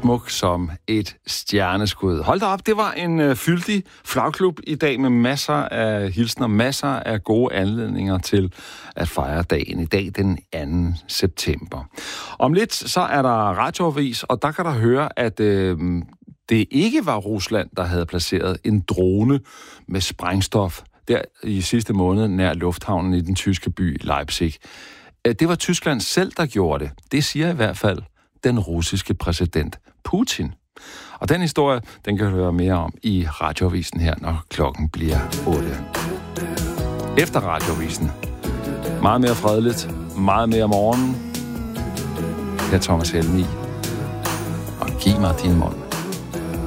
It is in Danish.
smuk som et stjerneskud. Hold da op, det var en fyldig flagklub i dag med masser af hilsner, masser af gode anledninger til at fejre dagen i dag, den 2. september. Om lidt så er der radioavis, og der kan der høre, at det ikke var Rusland, der havde placeret en drone med sprængstof der i sidste måned nær lufthavnen i den tyske by Leipzig. Det var Tyskland selv, der gjorde det. Det siger i hvert fald den russiske præsident Putin. Og den historie, den kan du høre mere om i radioavisen her, når klokken bliver 8. Efter radioavisen. Meget mere fredeligt, meget mere morgen. Her er Thomas Helmig. Og giv mig din mund.